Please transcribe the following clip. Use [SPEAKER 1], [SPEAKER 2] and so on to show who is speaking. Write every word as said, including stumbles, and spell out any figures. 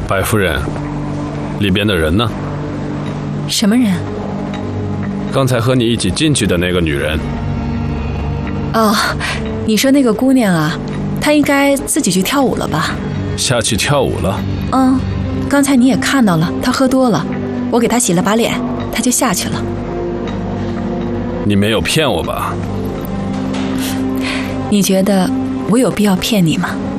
[SPEAKER 1] 白夫人，里边的人呢？
[SPEAKER 2] 什么人？
[SPEAKER 1] 刚才和你一起进去的那个女人。
[SPEAKER 2] 哦，你说那个姑娘啊，她应该自己去跳舞了吧？
[SPEAKER 1] 下去跳舞了？
[SPEAKER 2] 嗯，刚才你也看到了，她喝多了，我给她洗了把脸，她就下去了。
[SPEAKER 1] 你没有骗我吧？
[SPEAKER 2] 你觉得我有必要骗你吗？